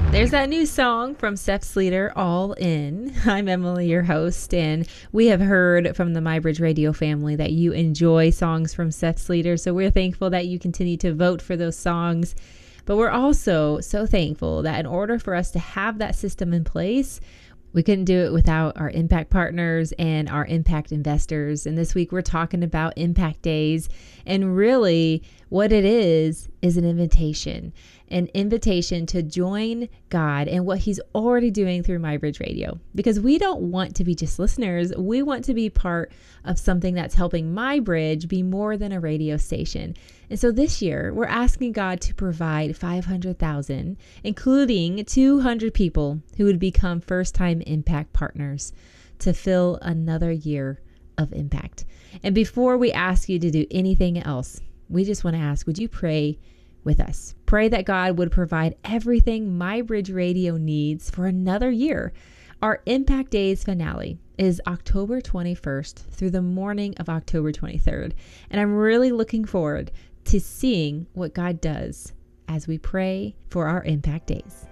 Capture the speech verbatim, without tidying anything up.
There's that new song from Steph Sleater, All In. I'm Emily, your host, and we have heard from the MyBridge Radio family that you enjoy songs from Steph Sleater, so we're thankful that you continue to vote for those songs. But we're also so thankful that in order for us to have that system in place, we couldn't do it without our impact partners and our impact investors. And this week we're talking about Impact Days. And really what it is, is an invitation, an invitation to join God and what he's already doing through MyBridge Radio. Because we don't want to be just listeners. We want to be part of something that's helping MyBridge be more than a radio station. And so this year we're asking God to provide five hundred thousand, including two hundred people who would become first-time impact partners to fill another year of impact. And before we ask you to do anything else, we just want to ask, would you pray with us? Pray that God would provide everything MyBridge Radio needs for another year. Our Impact Days finale is October twenty-first through the morning of October twenty-third. And I'm really looking forward to seeing what God does as we pray for our Impact Days.